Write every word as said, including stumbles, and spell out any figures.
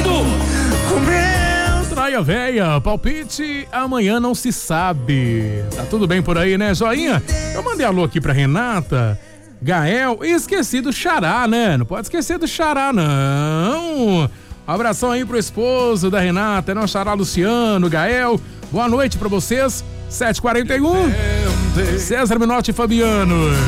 Praia Véia, palpite, amanhã não se sabe. Tá tudo bem por aí, né, joinha? Eu mandei alô aqui pra Renata, Gael e esqueci do Xará, né? Não pode esquecer do Xará, não. Um abração aí pro esposo da Renata, não, Xará Luciano, Gael. Boa noite pra vocês. sete e quarenta e um. César Minotti e Fabiano.